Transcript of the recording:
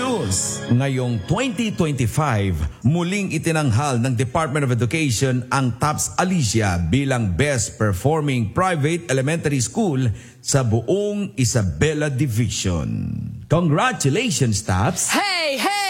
news! Ngayong 2025, muling itinanghal ng Department of Education ang TOPS Alicia bilang Best Performing Private Elementary School sa buong Isabela Division. Congratulations, TOPS! Hey, hey!